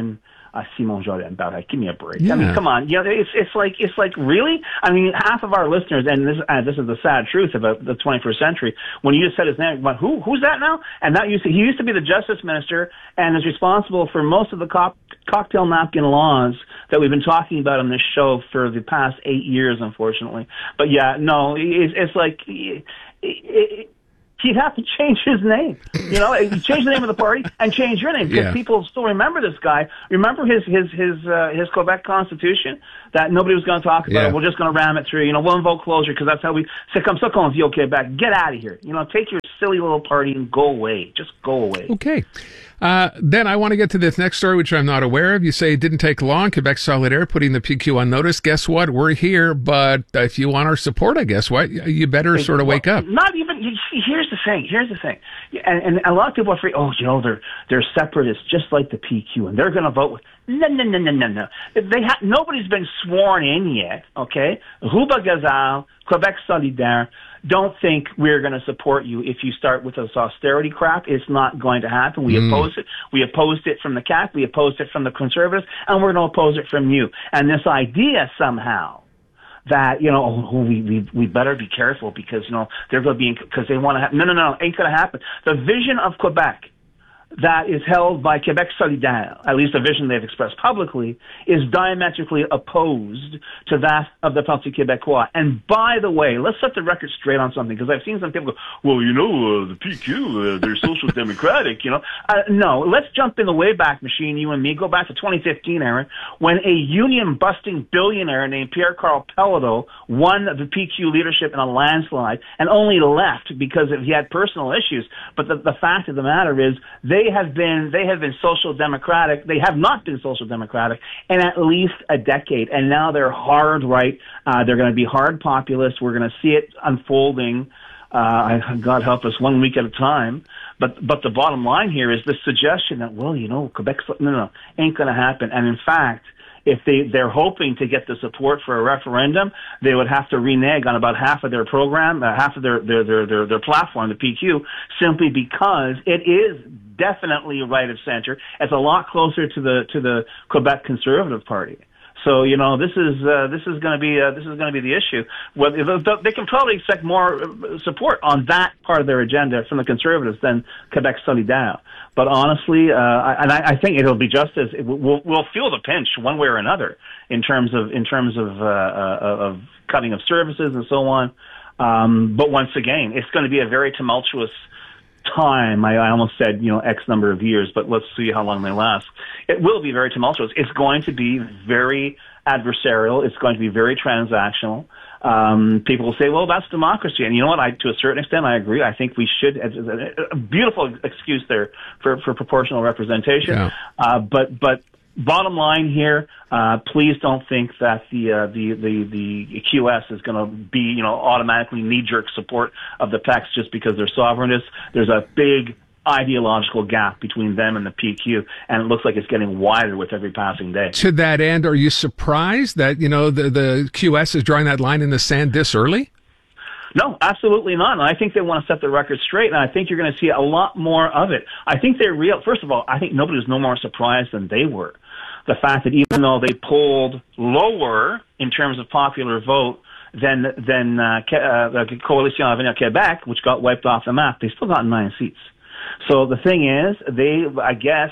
uh, Simon Jolin Barrette. Give me a break. Yeah. I mean, come on. You know, it's it's like it's like really. I mean, half of our listeners, and this uh, this is the sad truth about the twenty-first century. When you just said his name, but who who's that now? And that used to, he used to be the justice minister and is responsible for most of the co- cocktail napkin laws that we've been talking about on this show for the past eight years, unfortunately. But yeah, no, it's, it's like. It, it, he'd have to change his name, you know, change the name of the party and change your name because Yeah. people still remember this guy. Remember his his his uh, his Quebec Constitution that nobody was going to talk about. Yeah. It. We're just going to ram it through. You know, we'll invoke closure because that's how we. C'est comme ça qu'on vit au Québec. Get out of here. You know, take your silly little party and go away. Just go away. Okay. Uh, then I want to get to this next story, which I'm not aware of. You say it didn't take long. Quebec Solidaire putting the P Q on notice. Guess what? We're here, but if you want our support, I guess what you better sort of wake Well, up. Not even. You see, here's the thing. Here's the thing. And, and a lot of people are afraid. Oh, you know, they're they're separatists, just like the P Q, and they're going to vote with. No, no, no, no, no, no. They ha- nobody's been sworn in yet. Okay, Rouba Gazal, Quebec Solidaire. Don't think we're going to support you if you start with this austerity crap. It's not going to happen. We Mm. oppose it. We opposed it from the C A Q. We opposed it from the Conservatives, and we're going to oppose it from you. And this idea somehow that, you know, oh, we, we, we better be careful because, you know, they're going to be, because they want to have, no, no, no, ain't going to happen. The vision of Quebec that is held by Quebec Solidaire, at least a vision they've expressed publicly, is diametrically opposed to that of the Parti Québécois. And by the way, let's set the record straight on something, because I've seen some people go, well, you know, uh, the P Q, uh, they're social democratic, you know. Uh, no, let's jump in the Wayback Machine, you and me, go back to twenty fifteen, Aaron, when a union-busting billionaire named Pierre-Carl Pelledo won the P Q leadership in a landslide and only left because of, he had personal issues. But the, the fact of the matter is, they They have been they have been social democratic. They have not been social democratic in at least a decade, and now they're hard right. Uh, they're going to be hard populist. We're going to see it unfolding. Uh, God help us, one week at a time. But but the bottom line here is the suggestion that, well, you know, Quebec's no no ain't going to happen. And in fact, if they, they're hoping to get the support for a referendum, they would have to renege on about half of their program, uh, half of their, their, their, their, their platform, the P Q, simply because it is definitely right of center. It's a lot closer to the, to the Quebec Conservative Party. So, you know, this is, uh, this is going to be, uh, this is going to be the issue. Well, they can probably expect more support on that part of their agenda from the Conservatives than Quebec Solidaire. But honestly, uh, and I, I think it'll be just as, it, we'll, we'll feel the pinch one way or another in terms of, in terms of, uh, uh, of cutting of services and so on. Um, but once again, it's going to be a very tumultuous time. I, I almost said, you know, X number of years, but let's see how long they last. It will be very tumultuous. It's going to be very adversarial. It's going to be very transactional. Um, people will say, well, that's democracy. And you know what? I, to a certain extent, I agree. I think we should, a beautiful excuse there for, for proportional representation. Yeah. Uh, but, but, bottom line here, uh, please don't think that the, uh, the, the, the Q S is going to be, you know, automatically knee-jerk support of the P E Cs just because they're sovereignists. There's a big ideological gap between them and the P Q, and it looks like it's getting wider with every passing day. To that end, are you surprised that, you know, the, the Q S is drawing that line in the sand this early? No, absolutely not. And I think they want to set the record straight, and I think you're going to see a lot more of it. I think they're real. First of all, I think nobody was no more surprised than they were. The fact that even though they polled lower in terms of popular vote than than uh, uh, the Coalition Avenir Québec, which got wiped off the map, they still got nine seats. So the thing is, they, I guess,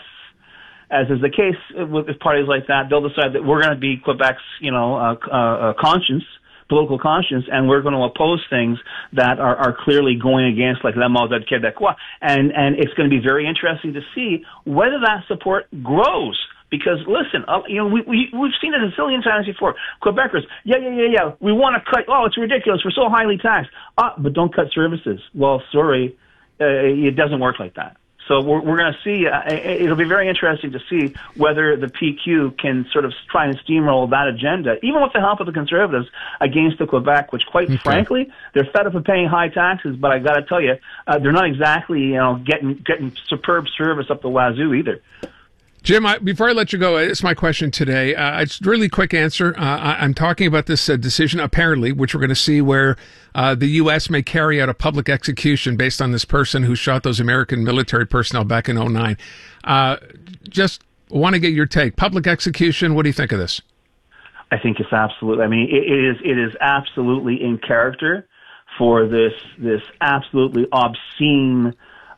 as is the case with parties like that, they'll decide that we're going to be Quebec's, you know, uh, uh, conscience, political conscience, and we're going to oppose things that are, are clearly going against, like La Mordade Québécois. And, and it's going to be very interesting to see whether that support grows. Because listen, uh, you know, we, we, we've seen it a zillion times before. Quebecers, yeah, yeah, yeah, yeah, we want to cut, oh, it's ridiculous, we're so highly taxed. Ah, but don't cut services. Well, sorry, uh, it doesn't work like that. So we're, we're going to see, uh, it'll be very interesting to see whether the P Q can sort of try and steamroll that agenda, even with the help of the Conservatives, against the Quebec, which quite okay. frankly, they're fed up of paying high taxes, but I got to tell you, uh, they're not exactly, you know, getting, getting superb service up the wazoo either. Jim, I, before I let you go, it's my question today. Uh, it's a really quick answer. Uh, I, I'm talking about this uh, decision, apparently, which we're going to see where uh, the U S may carry out a public execution based on this person who shot those American military personnel back in oh nine. Uh, just I want to get your take. Public execution, what do you think of this? I think it's absolutely, I mean, it, it is it is absolutely in character for this this absolutely obscene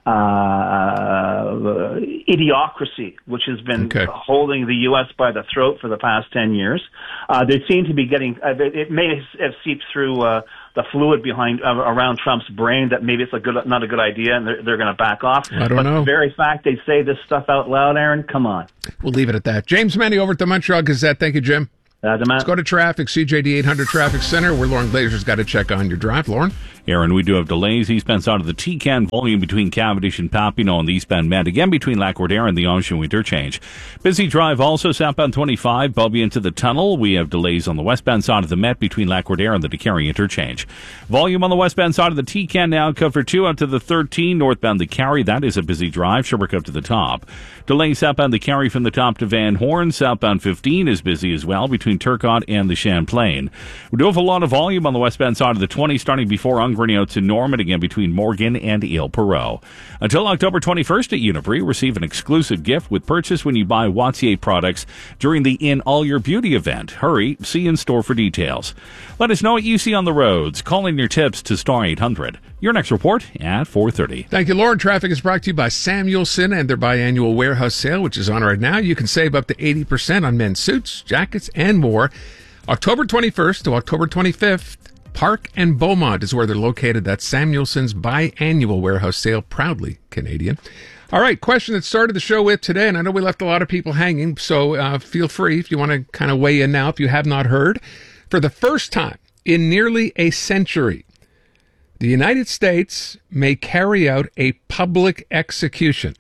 uh, idiocracy, which has been okay. holding the U S by the throat for the past ten years. Uh, they seem to be getting, uh, it may have seeped through uh, the fluid behind uh, around Trump's brain that maybe it's a good, not a good idea, and they're, they're going to back off. I don't but know. The very fact they say this stuff out loud, Aaron, come on. We'll leave it at that. James Manny over at the Montreal Gazette. Thank you, Jim. Uh, Let's go to traffic. C J D eight hundred Traffic Center, where Lauren Glazer's got to check on your drive. Lauren? Aaron, we do have delays eastbound side of the T C A N volume between Cavendish and Papineau and the eastbound Met, again between Lac-Roder and the Anjou interchange. Busy drive also southbound twenty-five, Bellevue into the tunnel. We have delays on the westbound side of the Met between Lac-Roder and the DeCarry interchange. Volume on the westbound side of the T C A N now, cover two out to the thirteen, northbound the Carry. That is a busy drive, Sherbrooke up to the top. Delays southbound the Carry from the top to Van Horn. Southbound fifteen is busy as well between Turcotte and the Champlain. We do have a lot of volume on the westbound side of the twenty, starting before Ungrenio to Norman, again between Morgan and Ile Perrot. Until October twenty-first at Uniprix, receive an exclusive gift with purchase when you buy Wattier products during the In All Your Beauty event. Hurry, see in store for details. Let us know what you see on the roads. Call in your tips to Star eight hundred. Your next report at four thirty. Thank you, Lauren. Traffic is brought to you by Samuelson and their biannual warehouse sale, which is on right now. You can save up to eighty percent on men's suits, jackets, and more. October twenty-first to October twenty-fifth, Park and Beaumont is where they're located. That's Samuelson's biannual warehouse sale, proudly Canadian. All right, question that started the show with today, and I know we left a lot of people hanging, so uh, feel free if you want to kind of weigh in now if you have not heard. For the first time in nearly a century, the United States may carry out a public execution.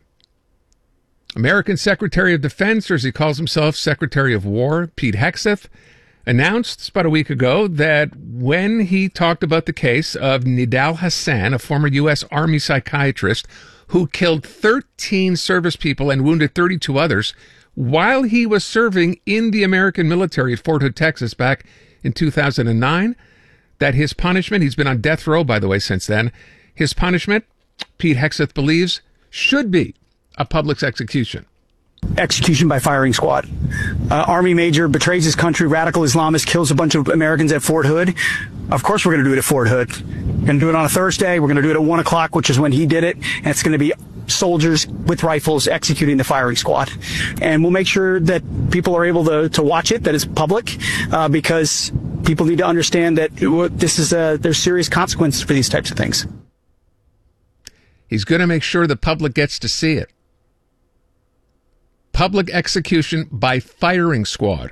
American Secretary of Defense, or as he calls himself, Secretary of War, Pete Hegseth, announced about a week ago that when he talked about the case of Nidal Hassan, a former U S Army psychiatrist who killed thirteen service people and wounded thirty-two others while he was serving in the American military at Fort Hood, Texas back in two thousand nine, that his punishment, he's been on death row, by the way, since then, his punishment, Pete Hegseth believes, should be a public execution. Execution by firing squad. Uh, Army major betrays his country, radical Islamist, kills a bunch of Americans at Fort Hood. Of course we're going to do it at Fort Hood. We're going to do it on a Thursday. We're going to do it at one o'clock, which is when he did it. And it's going to be soldiers with rifles executing the firing squad. And we'll make sure that people are able to, to watch it, that it's public, uh, because people need to understand that this is a, there's serious consequences for these types of things. He's going to make sure the public gets to see it. Public execution by firing squad.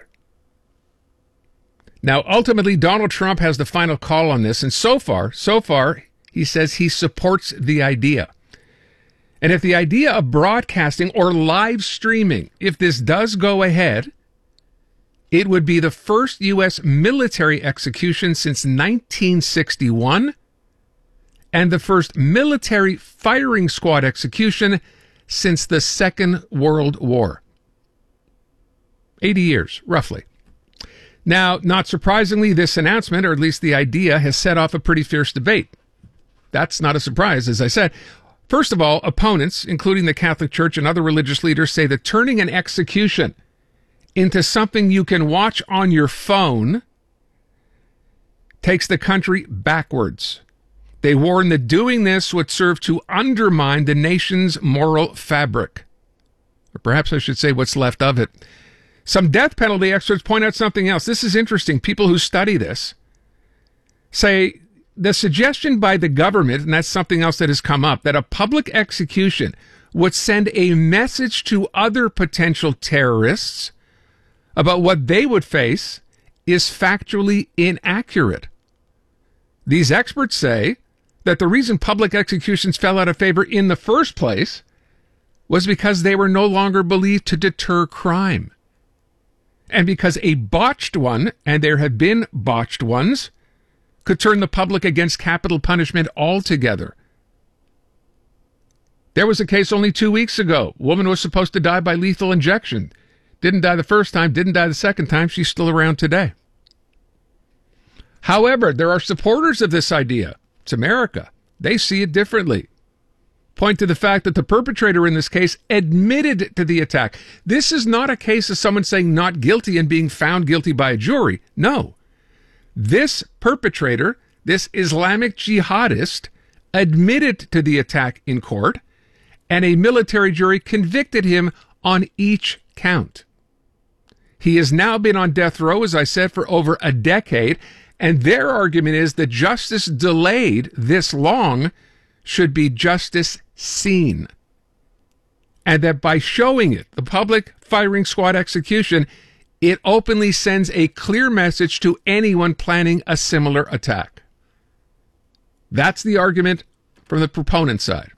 Now, ultimately, Donald Trump has the final call on this, and so far, so far, he says he supports the idea. And if the idea of broadcasting or live streaming, if this does go ahead, it would be the first U S military execution since nineteen sixty-one and the first military firing squad execution since the Second World War. eighty years, roughly. Now, not surprisingly, this announcement, or at least the idea, has set off a pretty fierce debate. That's not a surprise, as I said. First of all, opponents, including the Catholic Church and other religious leaders, say that turning an execution into something you can watch on your phone takes the country backwards. They warn that doing this would serve to undermine the nation's moral fabric. Or perhaps I should say what's left of it. Some death penalty experts point out something else. This is interesting. People who study this say the suggestion by the government, and that's something else that has come up, that a public execution would send a message to other potential terrorists about what they would face is factually inaccurate. These experts say that the reason public executions fell out of favor in the first place was because they were no longer believed to deter crime. And because a botched one, and there have been botched ones, could turn the public against capital punishment altogether. There was a case only two weeks ago. A woman was supposed to die by lethal injection. Didn't die the first time, didn't die the second time. She's still around today. However, there are supporters of this idea. It's America. They see it differently. point to the fact that the perpetrator in this case admitted to the attack. This is not a case of someone saying not guilty and being found guilty by a jury. No. This perpetrator, this Islamic jihadist, admitted to the attack in court, and a military jury convicted him on each count. He has now been on death row, as I said, for over a decade, and their argument is that justice delayed this long should be justice seen. And that by showing it, the public firing squad execution, it openly sends a clear message to anyone planning a similar attack. That's the argument from the proponent side.